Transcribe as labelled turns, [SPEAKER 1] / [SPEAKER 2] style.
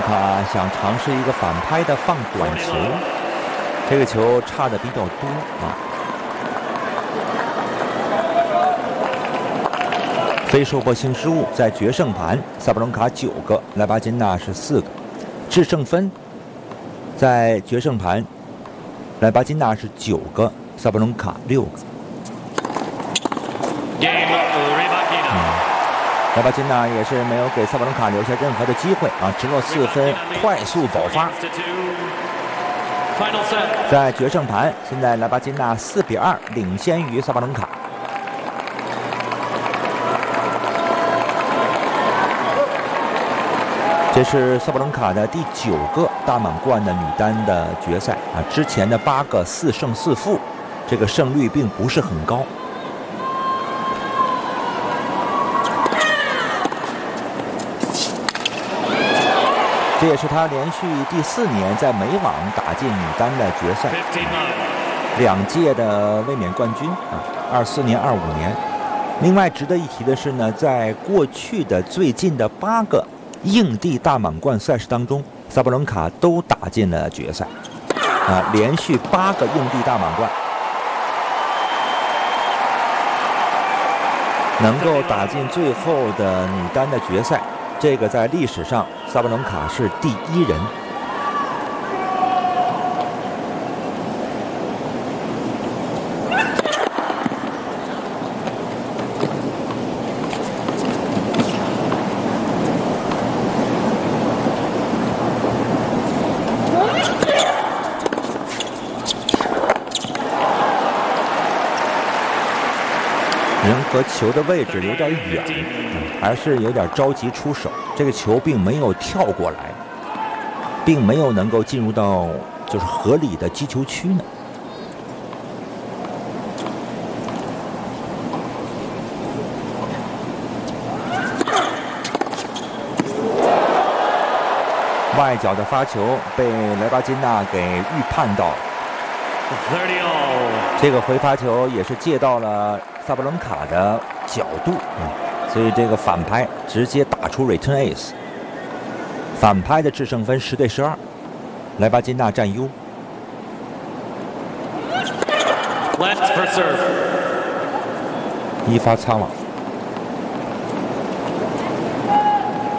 [SPEAKER 1] 卡想尝试一个反拍的放短球，这个球差的比较多啊。非受迫性失误在决胜盘，萨布伦卡9个，莱巴金纳是4个。制胜分在决胜盘，莱巴金纳是9个，萨布伦卡6个。莱巴金纳也是没有给萨布伦卡留下任何的机会啊，直落4分，快速爆发。在决胜盘，现在莱巴金纳4比2领先于萨布伦卡。这是萨布伦卡的第9个大满贯的女单的决赛啊，之前的8个4胜4负，这个胜率并不是很高。这也是她连续第4年在美网打进女单的决赛，2届的卫冕冠军啊，24年、25年。另外值得一提的是呢，在过去的最近的8个硬地大满贯赛事当中，萨布伦卡都打进了决赛啊，连续8个硬地大满贯，能够打进最后的女单的决赛。这个在历史上，萨布伦卡是第1人。人和球的位置有点远，还是有点着急出手。这个球并没有跳过来，并没有能够进入到就是合理的击球区呢。外角的发球被莱巴金纳给预判到了。这个回发球也是借到了萨布伦卡的角度，所以这个反拍直接打出 return ace， 反拍的制胜分10对12，莱巴金纳占优。一发擦网。